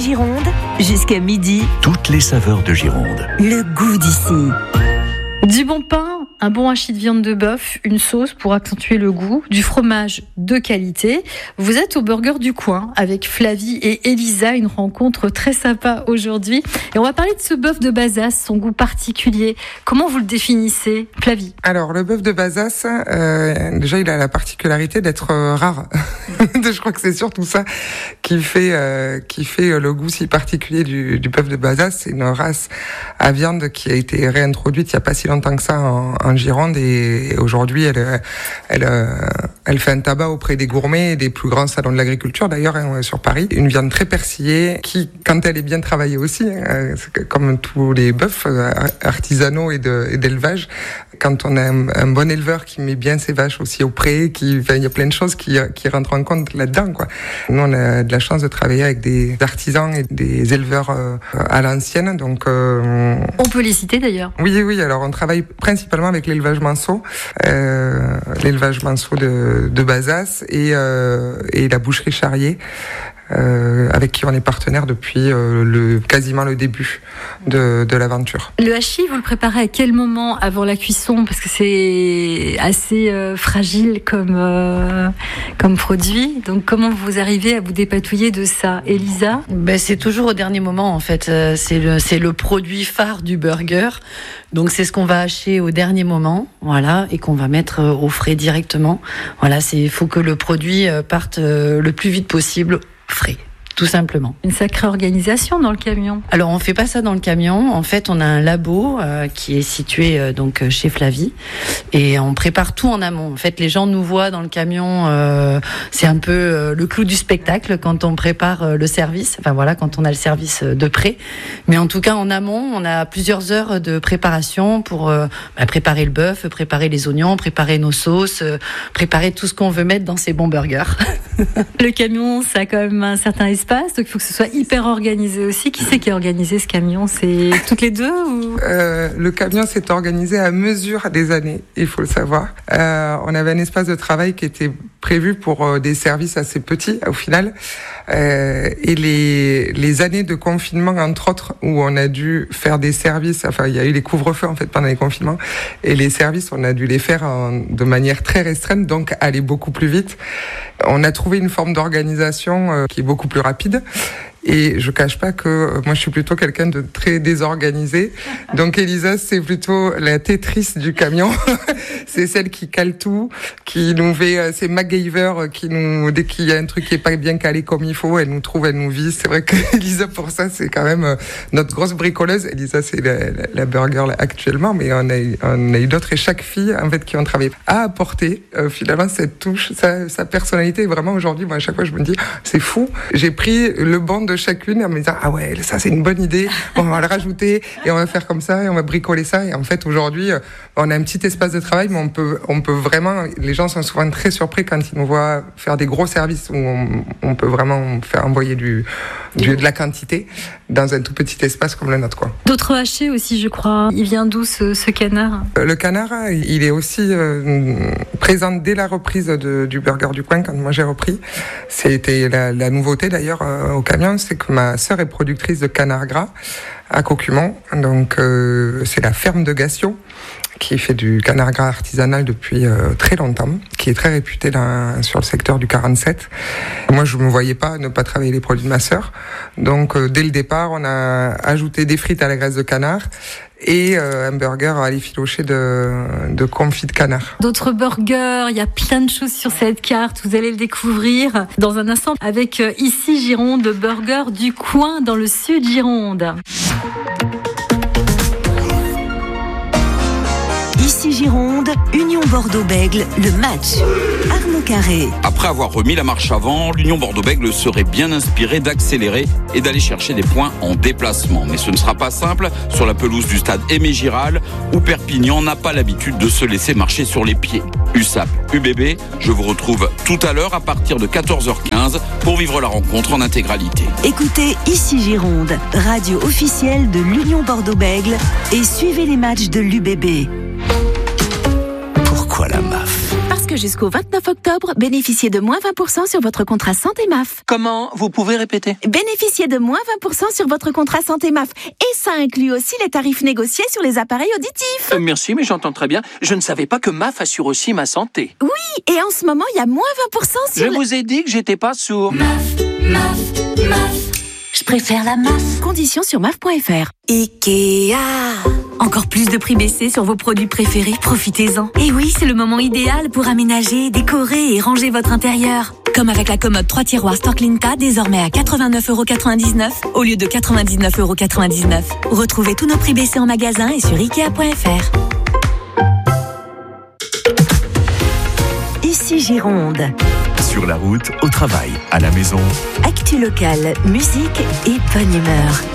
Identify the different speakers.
Speaker 1: Gironde, jusqu'à midi.
Speaker 2: Toutes les saveurs de Gironde.
Speaker 1: Le goût d'ici.
Speaker 3: Du bon pain, un bon hachis de viande de bœuf, une sauce pour accentuer le goût, du fromage de qualité. Vous êtes au Burger du Coin avec Flavie et Elisa, une rencontre très sympa aujourd'hui. Et on va parler de ce bœuf de Bazas, son goût particulier. Comment vous le définissez, Flavie ?
Speaker 4: Alors, le bœuf de Bazas, déjà, il a la particularité d'être rare. Je crois que c'est surtout ça qui fait le goût si particulier du bœuf de Bazas. C'est une race à viande qui a été réintroduite il n'y a pas si longtemps que ça en Gironde, et aujourd'hui elle fait un tabac auprès des gourmets et des plus grands salons de l'agriculture d'ailleurs sur Paris. Une viande très persillée qui, quand elle est bien travaillée aussi, comme tous les bœufs artisanaux et d'élevage, quand on a un bon éleveur qui met bien ses vaches aussi au pré, il y a plein de choses qui rentrent en compte là-dedans, quoi. Nous, on a de la chance de travailler avec des artisans et des éleveurs à l'ancienne, donc
Speaker 3: on peut les citer d'ailleurs.
Speaker 4: Oui. Alors, on travaille principalement avec l'élevage manceau, de Bazas et la boucherie Charrier, avec qui on est partenaire depuis quasiment le début de l'aventure.
Speaker 3: Le hachis, vous le préparez à quel moment avant la cuisson ? Parce que c'est assez fragile comme produit. Donc comment vous arrivez à vous dépatouiller de ça, Elisa ?
Speaker 5: C'est toujours au dernier moment en fait. C'est le produit phare du burger. Donc c'est ce qu'on va hacher au dernier moment, voilà, et qu'on va mettre au frais directement. Voilà, il faut que le produit parte le plus vite possible frais, tout simplement.
Speaker 3: Une sacrée organisation dans le camion.
Speaker 5: Alors on fait pas ça dans le camion. En fait, on a un labo qui est situé donc chez Flavie, et on prépare tout en amont. En fait, les gens nous voient dans le camion. C'est un peu le clou du spectacle quand on prépare le service. Enfin voilà, quand on a le service de près. Mais en tout cas, en amont, on a plusieurs heures de préparation pour préparer le bœuf, préparer les oignons, préparer nos sauces, préparer tout ce qu'on veut mettre dans ces bons burgers.
Speaker 3: Le camion, ça a quand même un certain espace, donc il faut que ce soit hyper organisé aussi. Qui c'est qui a organisé ce camion ? C'est toutes les deux ou...
Speaker 4: Le camion s'est organisé à mesure des années, il faut le savoir. On avait un espace de travail qui était prévu pour des services assez petits au final. Et les années de confinement, entre autres, où on a dû faire des services, enfin il y a eu les couvre-feux en fait pendant les confinements, et les services on a dû les faire de manière très restreinte, donc aller beaucoup plus vite. On a trouvé une forme d'organisation qui est beaucoup plus rapide. Et je cache pas que moi je suis plutôt quelqu'un de très désorganisé. Donc Elisa, c'est plutôt la Tetris du camion. C'est celle qui cale tout, qui nous fait, c'est MacGyver qui dès qu'il y a un truc qui est pas bien calé comme il faut, elle nous trouve, elle nous vise. C'est vrai que Elisa, pour ça, c'est quand même notre grosse bricoleuse. Elisa, c'est la burger là, actuellement, mais on a eu d'autres, et chaque fille en fait qui ont travaillé a apporté finalement cette touche, sa personnalité. Vraiment aujourd'hui, moi à chaque fois je me dis c'est fou. J'ai pris le banc de chacune en me disant ah ouais, ça c'est une bonne idée, on va le rajouter et on va faire comme ça et on va bricoler ça. Et en fait aujourd'hui on a un petit espace de travail, mais on peut vraiment, les gens sont souvent très surpris quand ils nous voient faire des gros services où on peut vraiment faire envoyer de la quantité dans un tout petit espace comme le nôtre, quoi.
Speaker 3: D'autres hachés aussi, je crois. Il vient d'où ce canard ?
Speaker 4: Le canard, il est aussi présent dès la reprise du Burger du Coin. Quand moi j'ai repris, c'était la nouveauté d'ailleurs au camion, c'est que ma sœur est productrice de canard gras à Cocumont. Donc c'est la ferme de Gassion qui fait du canard gras artisanal depuis très longtemps, qui est très réputée sur le secteur du 47. Moi, je ne me voyais pas ne pas travailler les produits de ma sœur. Donc, dès le départ, on a ajouté des frites à la graisse de canard et un burger à l'effiloché de confit de canard.
Speaker 3: D'autres burgers, il y a plein de choses sur cette carte, vous allez le découvrir dans un instant avec ici Gironde, le Burger du Coin dans le sud Gironde.
Speaker 1: Ici Gironde, Union Bordeaux-Bègles, le match. Arnaud Carré.
Speaker 6: Après avoir remis la marche avant, l'Union Bordeaux-Bègles serait bien inspirée d'accélérer et d'aller chercher des points en déplacement. Mais ce ne sera pas simple sur la pelouse du stade Aimé Giral, où Perpignan n'a pas l'habitude de se laisser marcher sur les pieds. USAP, UBB, je vous retrouve tout à l'heure à partir de 14h15 pour vivre la rencontre en intégralité.
Speaker 1: Écoutez Ici Gironde, radio officielle de l'Union Bordeaux-Bègles, et suivez les matchs de l'UBB.
Speaker 2: Pourquoi la MAF ?
Speaker 1: Parce que jusqu'au 29 octobre, bénéficiez de moins 20% sur votre contrat santé MAF.
Speaker 7: Comment? Vous pouvez répéter?
Speaker 1: Bénéficiez de moins 20% sur votre contrat santé MAF. Et ça inclut aussi les tarifs négociés sur les appareils auditifs.
Speaker 7: Merci, mais j'entends très bien. Je ne savais pas que MAF assure aussi ma santé.
Speaker 1: Oui, et en ce moment, il y a moins 20% sur
Speaker 7: Je vous ai dit que j'étais pas sourd.
Speaker 1: Je préfère la MAF. Conditions sur MAF.fr. Ikea. Encore plus de prix baissés sur vos produits préférés, profitez-en. Et oui, c'est le moment idéal pour aménager, décorer et ranger votre intérieur. Comme avec la commode 3 tiroirs Storklinta, désormais à 89,99€ au lieu de 99,99€. Retrouvez tous nos prix baissés en magasin et sur Ikea.fr. Ici Gironde.
Speaker 2: Sur la route, au travail, à la maison.
Speaker 1: Actu locale, musique et bonne humeur.